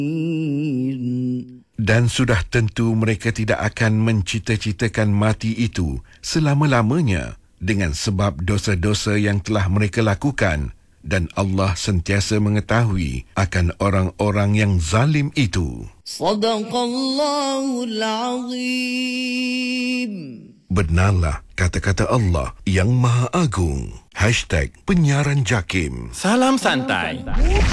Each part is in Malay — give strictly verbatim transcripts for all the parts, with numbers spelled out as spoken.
Dan sudah tentu mereka tidak akan mencita-citakan mati itu selama-lamanya dengan sebab dosa-dosa yang telah mereka lakukan, dan Allah sentiasa mengetahui akan orang-orang yang zalim itu. Sadaqallahul Azim. Benarlah kata-kata Allah yang Maha Agung. Hashtag Penyiaran Jakim. Salam santai.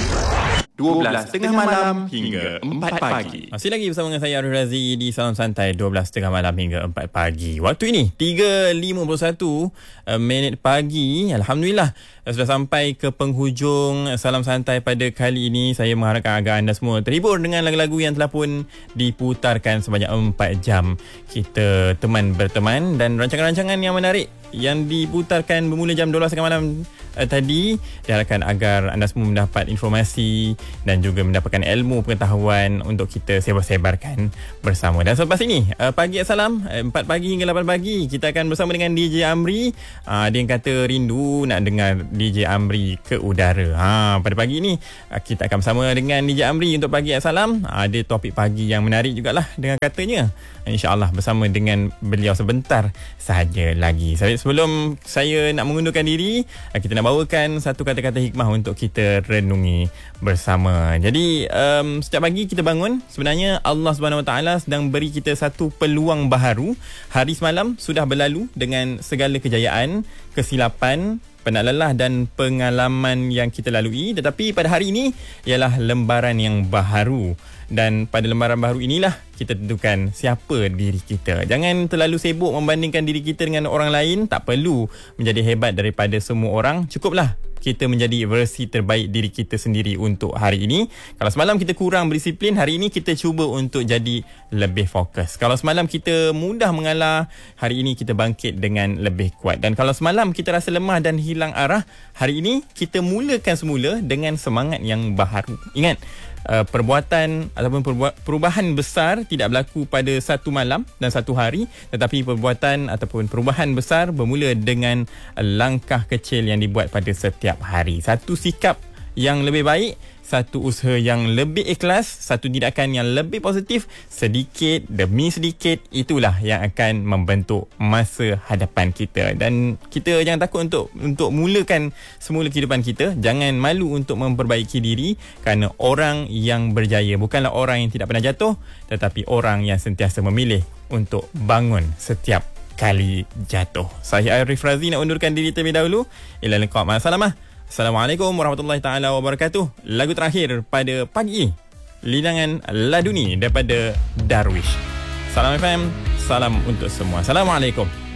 dua belas tiga puluh malam hingga empat pagi. Masih lagi bersama dengan saya Arif Razi di Salam Santai dua belas tiga puluh malam hingga empat pagi. Waktu ini tiga lima puluh satu uh, minit pagi. Alhamdulillah uh, sudah sampai ke penghujung Salam Santai pada kali ini. Saya mengharapkan agar anda semua terhibur dengan lagu-lagu yang telah pun diputarkan sebanyak empat jam. Kita teman berteman dan rancangan-rancangan yang menarik yang diputarkan bermula jam dua belas tiga puluh malam uh, tadi, diharapkan agar anda semua mendapat informasi dan juga mendapatkan ilmu pengetahuan untuk kita sebar-sebarkan bersama. Dan selepas ini uh, pagi Assalam uh, empat pagi hingga lapan pagi kita akan bersama dengan D J Amri. uh, Dia yang kata rindu nak dengar D J Amri ke udara. ha, Pada pagi ini uh, kita akan bersama dengan D J Amri untuk pagi Assalam. uh, Ada topik pagi yang menarik jugalah dengan katanya. InsyaAllah bersama dengan beliau sebentar sahaja lagi. Sebelum saya nak mengundurkan diri, kita nak bawakan satu kata-kata hikmah untuk kita renungi bersama. Jadi um, setiap pagi kita bangun, sebenarnya Allah Subhanahu Wa Taala sedang beri kita satu peluang baharu. Hari semalam sudah berlalu dengan segala kejayaan, kesilapan, penat lelah dan pengalaman yang kita lalui, tetapi pada hari ini ialah lembaran yang baharu. Dan pada lembaran baru inilah kita tentukan siapa diri kita. Jangan terlalu sibuk membandingkan diri kita dengan orang lain. Tak perlu menjadi hebat daripada semua orang. Cukuplah kita menjadi versi terbaik diri kita sendiri untuk hari ini. Kalau semalam kita kurang berdisiplin, hari ini kita cuba untuk jadi lebih fokus. Kalau semalam kita mudah mengalah, hari ini kita bangkit dengan lebih kuat. Dan kalau semalam kita rasa lemah dan hilang arah, hari ini kita mulakan semula dengan semangat yang baharu. Ingat, Uh, perbuatan ataupun perubahan besar tidak berlaku pada satu malam dan satu hari, tetapi perbuatan ataupun perubahan besar bermula dengan langkah kecil yang dibuat pada setiap hari. Satu sikap yang lebih baik, satu usaha yang lebih ikhlas, satu tindakan yang lebih positif, sedikit demi sedikit, itulah yang akan membentuk masa hadapan kita. Dan kita jangan takut untuk untuk mulakan semula kehidupan kita. Jangan malu untuk memperbaiki diri, kerana orang yang berjaya bukanlah orang yang tidak pernah jatuh, tetapi orang yang sentiasa memilih untuk bangun setiap kali jatuh. Saya Arif Razi nak undurkan diri terlebih dahulu. Ila liqa, ma'assalamah. Assalamualaikum warahmatullahi taala wabarakatuh. Lagu terakhir pada pagi, Linangan Laduni daripada Darwish. Salam F M, salam untuk semua. Assalamualaikum.